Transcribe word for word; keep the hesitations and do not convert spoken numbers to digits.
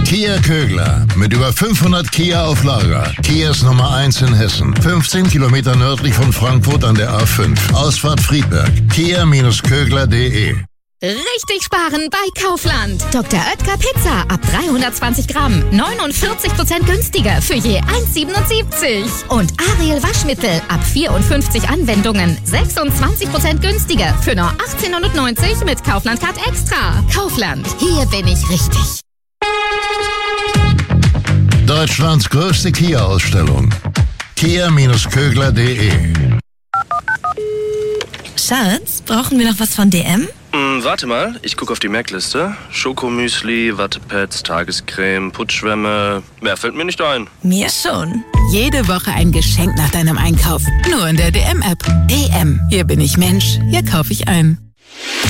Kia Kögler. Mit über fünfhundert Kia auf Lager. Kia ist Nummer eins in Hessen. fünfzehn Kilometer nördlich von Frankfurt an der A fünf. Ausfahrt Friedberg. Kia Kögler punkt de. Richtig sparen bei Kaufland. Doktor Oetker Pizza ab dreihundertzwanzig Gramm. neunundvierzig Prozent günstiger für je eins Komma siebenundsiebzig. Und Ariel Waschmittel ab vierundfünfzig Anwendungen. sechsundzwanzig Prozent günstiger für nur achtzehnhundertneunzig mit Kaufland Card Extra. Kaufland. Hier bin ich richtig. Deutschlands größte Kia-Ausstellung. Kia Kögler punkt de. Schatz, brauchen wir noch was von D M? Hm, warte mal, ich gucke auf die Merkliste. Schokomüsli, Wattepads, Tagescreme, Putzschwämme. Mehr fällt mir nicht ein. Mir schon. Jede Woche ein Geschenk nach deinem Einkauf. Nur in der D M-App. D M. Hier bin ich Mensch, hier kaufe ich ein.